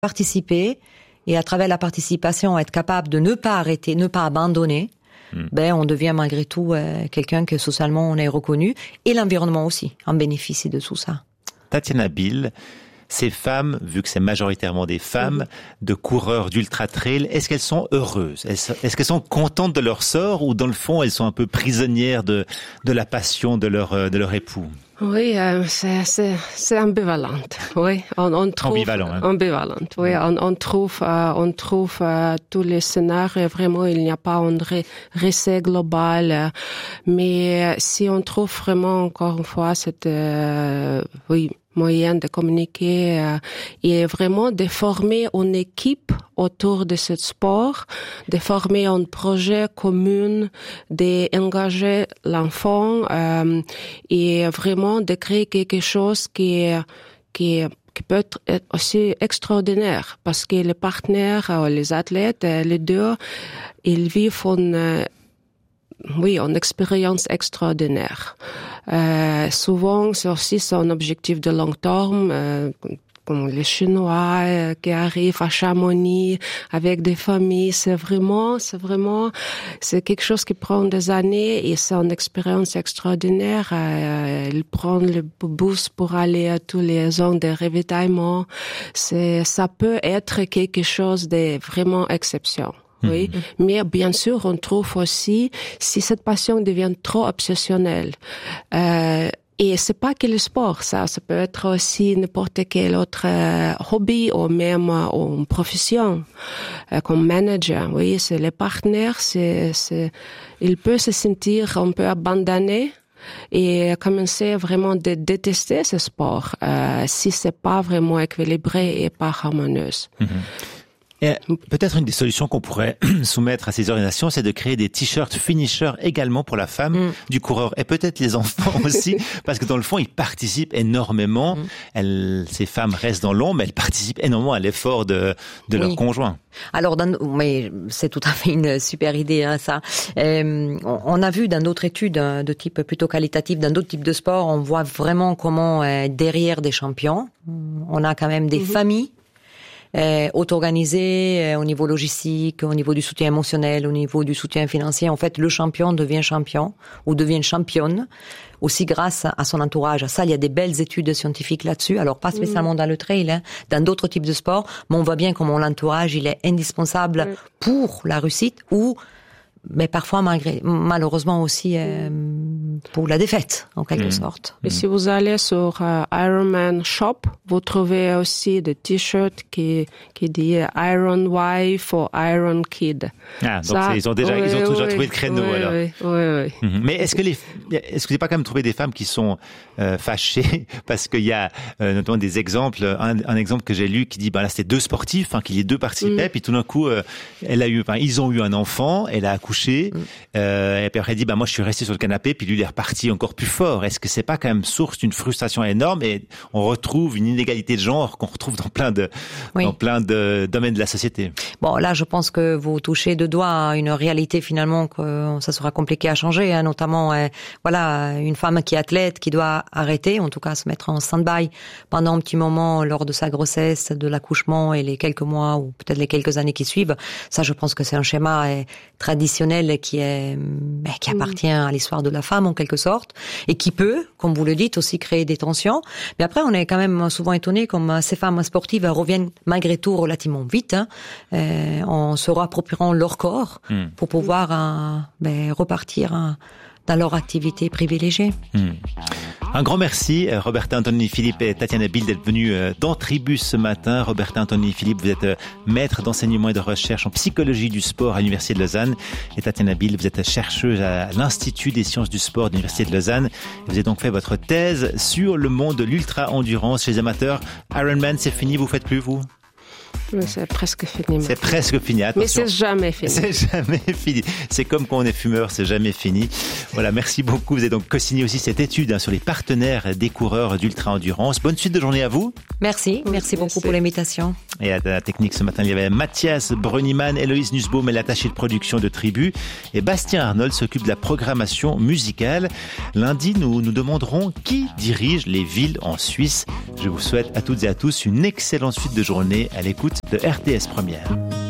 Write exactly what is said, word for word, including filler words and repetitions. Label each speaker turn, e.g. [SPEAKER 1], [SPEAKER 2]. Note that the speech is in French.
[SPEAKER 1] participer et à travers la participation être capable de ne pas arrêter, ne pas abandonner, mmh. ben on devient malgré tout euh, quelqu'un que socialement on est reconnu et l'environnement aussi en bénéficie de tout ça.
[SPEAKER 2] Tatiana Bill, ces femmes, vu que c'est majoritairement des femmes, mmh. de coureurs d'ultra-trail, est-ce qu'elles sont heureuses? Est-ce, est-ce qu'elles sont contentes de leur sort ou dans le fond elles sont un peu prisonnières de, de la passion de leur, de leur époux?
[SPEAKER 3] Oui, euh, c'est, c'est, c'est ambivalente. Oui, on, on trouve
[SPEAKER 2] ambivalent. Hein.
[SPEAKER 3] Ambivalente. Oui, on, on trouve, euh, on trouve euh, tous les scénarios. Vraiment, il n'y a pas un recette global. Euh, mais si on trouve vraiment encore une fois cette, euh, oui, moyen de communiquer euh, et vraiment de former une équipe autour de ce sport, de former un projet commun, d'engager l'enfant euh, et vraiment de créer quelque chose qui qui qui peut être aussi extraordinaire parce que les partenaires, les athlètes, les deux, ils vivent une oui, une expérience extraordinaire. Euh, souvent, c'est aussi son objectif de long terme, euh, comme les Chinois euh, qui arrivent à Chamonix avec des familles. C'est vraiment, c'est vraiment, c'est quelque chose qui prend des années et c'est une expérience extraordinaire. Euh, ils prennent le bus pour aller à tous les zones de ravitaillement. C'est, ça peut être quelque chose de vraiment exceptionnel. Oui, mmh. mais bien sûr, on trouve aussi si cette passion devient trop obsessionnelle. Euh, et c'est pas que le sport, ça, ça peut être aussi n'importe quel autre euh, hobby ou même euh, une profession, euh, comme manager. Oui, c'est les partenaires, c'est, c'est, il peut se sentir un peu abandonné. Et commencer vraiment de détester ce sport euh, si c'est pas vraiment équilibré et pas harmonieuse. Mmh.
[SPEAKER 2] Et peut-être une des solutions qu'on pourrait soumettre à ces organisations, c'est de créer des t-shirts finishers également pour la femme mm. du coureur et peut-être les enfants aussi, parce que dans le fond, ils participent énormément. Mm. Elles, ces femmes restent dans l'ombre, mais elles participent énormément à l'effort de, de oui. leur conjoint.
[SPEAKER 1] Alors, dans, mais c'est tout à fait une super idée, hein, ça. Euh, on a vu dans d'autres études de type plutôt qualitatif, dans d'autres types de sports, on voit vraiment comment euh, derrière des champions, on a quand même des mm-hmm. familles. Euh, auto-organisé euh, au niveau logistique, au niveau du soutien émotionnel, au niveau du soutien financier. En fait, le champion devient champion ou devient championne aussi grâce à son entourage. Ça, il y a des belles études scientifiques là-dessus. Alors, pas spécialement mmh. dans le trail, hein, dans d'autres types de sports, mais on voit bien comment l'entourage, il est indispensable mmh. pour la réussite ou mais parfois malgré, malheureusement aussi euh, pour la défaite en quelque mmh. sorte.
[SPEAKER 3] Et mmh. si vous allez sur euh, Ironman Shop, vous trouvez aussi des t-shirts qui qui dit Iron Wife ou Iron Kid.
[SPEAKER 2] Ah, donc Ça, ils ont déjà oui, ils ont toujours oui, trouvé le créneau
[SPEAKER 3] oui,
[SPEAKER 2] alors.
[SPEAKER 3] Oui, oui, oui.
[SPEAKER 2] Mmh. Mais est-ce que les est-ce que vous n'avez pas quand même trouvé des femmes qui sont euh, fâchées parce qu'il y a euh, notamment des exemples, un, un exemple que j'ai lu qui dit ben là c'était deux sportifs, hein, qu'il y ait deux participaient, mmh. puis tout d'un coup euh, elle a eu, enfin ils ont eu un enfant, elle a accouché. Mmh. Euh, et puis après, elle dit, bah, moi, je suis resté sur le canapé, puis lui, il est reparti encore plus fort. Est-ce que c'est pas quand même source d'une frustration énorme et on retrouve une inégalité de genre qu'on retrouve dans plein de, oui. dans plein de domaines de la société?
[SPEAKER 1] Bon, là, je pense que vous touchez de doigt à une réalité finalement que ça sera compliqué à changer, hein, notamment, euh, voilà, une femme qui est athlète, qui doit arrêter, en tout cas, se mettre en stand-by pendant un petit moment lors de sa grossesse, de l'accouchement et les quelques mois ou peut-être les quelques années qui suivent. Ça, je pense que c'est un schéma euh, traditionnel qui est qui appartient à l'histoire de la femme en quelque sorte et qui peut, comme vous le dites, aussi créer des tensions. Mais après, on est quand même souvent étonné comme ces femmes sportives reviennent malgré tout relativement vite, hein, euh, en se réappropriant leur corps mmh. pour pouvoir euh, ben, repartir hein, dans leur activité privilégiée.
[SPEAKER 2] Mmh. Un grand merci, Roberta Antonini Philippe et Tatiana Bill d'être venus dans Tribus ce matin. Roberta Antonini Philippe, vous êtes maître d'enseignement et de recherche en psychologie du sport à l'Université de Lausanne. Et Tatiana Bill, vous êtes chercheuse à l'Institut des sciences du sport de l'Université de Lausanne. Vous avez donc fait votre thèse sur le monde de l'ultra-endurance chez les amateurs. Ironman, c'est fini, vous faites plus, vous?
[SPEAKER 3] C'est presque fini.
[SPEAKER 2] C'est presque fini. Attention.
[SPEAKER 3] Mais c'est jamais fini.
[SPEAKER 2] C'est jamais fini. C'est comme quand on est fumeur, c'est jamais fini. Voilà, merci beaucoup. Vous avez donc co-signé aussi cette étude hein, sur les partenaires des coureurs d'ultra-endurance. Bonne suite de journée à vous.
[SPEAKER 1] Merci, merci, merci beaucoup pour l'invitation.
[SPEAKER 2] Et à la technique ce matin, il y avait Mathias Brönnimann, Héloïse Nussbaum est l'attachée de production de Tribu et Bastien Arnold s'occupe de la programmation musicale. Lundi, nous nous demanderons qui dirige les villes en Suisse. Je vous souhaite à toutes et à tous une excellente suite de journée à l'écoute de R T S Première.